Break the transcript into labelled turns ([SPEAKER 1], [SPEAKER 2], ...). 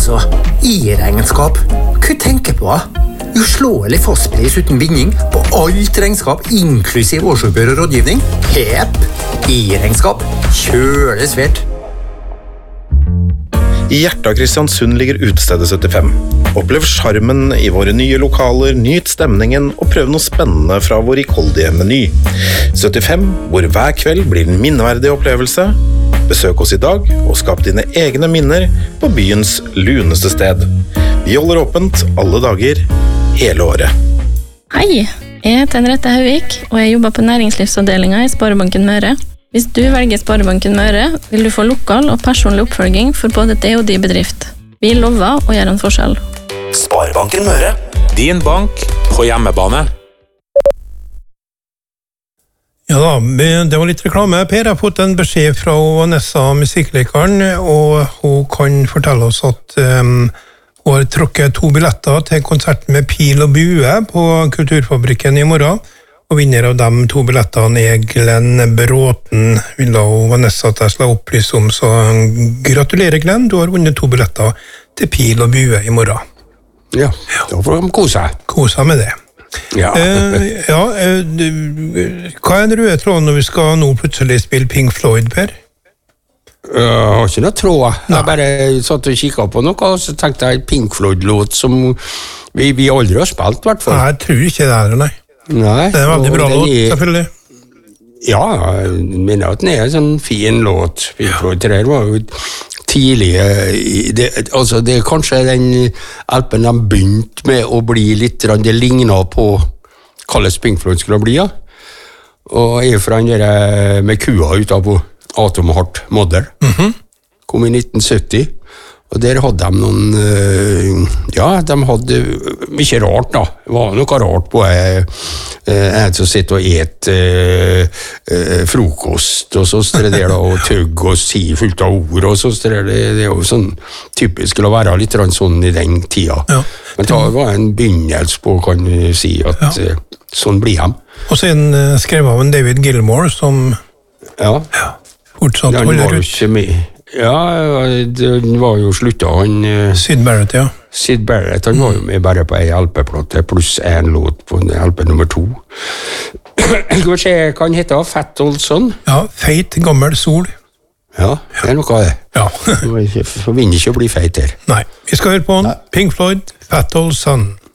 [SPEAKER 1] Altså, i-regnskap. Hva tenker på? Uslåelig fastpris uten binding på alt regnskap, inklusiv årsoppgjør og rådgivning. Pep! I-regnskap. Kjøles svært.
[SPEAKER 2] I hjertet av Kristiansund ligger utestedet 75. Opplev charmen i våre nye lokaler, nyt stemningen og prøv noe spennende fra vår rikholdige meny. 75, hvor hver kveld blir en minneverdig opplevelse. Besøk oss i dag og skap dine egne minner på byens luneste sted. Vi holder åpent alle dager, hele året.
[SPEAKER 3] Hei, jeg heter Henriette Hauvik, og jeg jobber på næringslivsavdelingen i Sparebanken Møre. Hvis du velger Sparebanken Møre, vil du få lokal og personlig oppfølging for både det og din bedrift. Vi lover å gjøre en forskjell.
[SPEAKER 4] Sparebanken Møre.
[SPEAKER 5] Din bank på hjemmebane.
[SPEAKER 6] Ja da, det var litt reklame. Per har fått en beskjed fra Vanessa, musikklekeren, og hun kan fortelle oss at hun har trukket 2 billetter til konserten med Pil og Bue på Kulturfabrikken i morgen. Og vinner av de 2 billettene er Glenn Bråten, vil da Vanessa at jeg skal opplyse om, så gratulerer Glenn, du har vunnet 2 billetter til Pil og Bue i morgen.
[SPEAKER 7] Ja, da får de kose seg.
[SPEAKER 6] Kose seg med det.
[SPEAKER 7] Ja.
[SPEAKER 6] Hva er den røde tråden når vi skal nå plutselig spille Pink Floyd, Per?
[SPEAKER 7] Jeg har ikke noe tråd. Jeg bare satt og kikket på noe, og så tenkte jeg Pink Floyd-låt som vi aldri har spilt, i hvert fall.
[SPEAKER 6] Nei, jeg tror ikke det er det, nei.
[SPEAKER 7] Nei,
[SPEAKER 6] det er en veldig bra låt, selvfølgelig.
[SPEAKER 7] Ja, jeg mener at den er en sånn fin låt. Pink Floyd, det var jo tidlige, det er kanskje den LP-en de begynte med å bli litt, det lignet på hvordan Pink Floyd skulle bli, ja. Og jeg er fra den der med kua utenpå Atom Heart Mother. Kom i 1970. Og der hadde de noen, de hadde mye rart da. Det var noe rart på en som sitter og et frokost, og så står det da og tøgg og si fullt av ord, og så står det er jo sånn typisk å være litt sånn i den tida. Ja. Men det var en begynnelse på, kan du si, at sånn blir de.
[SPEAKER 6] Og så en skrevet av en David Gilmour, som fortsatt holder ut.
[SPEAKER 7] Ja, den var jo sluttet, han...
[SPEAKER 6] Syd Barrett, ja.
[SPEAKER 7] Syd Barrett, han var jo med bare på en LP-plate, pluss en låt på LP nummer 2. Skal vi se, hva han heter? Fat Old Son?
[SPEAKER 6] Ja, feit, gammel sol.
[SPEAKER 7] Ja, det er noe av det.
[SPEAKER 6] Ja.
[SPEAKER 7] For vinner ikke å bli feit her.
[SPEAKER 6] Nei, vi skal høre på han. Pink Floyd, Fat Old Son.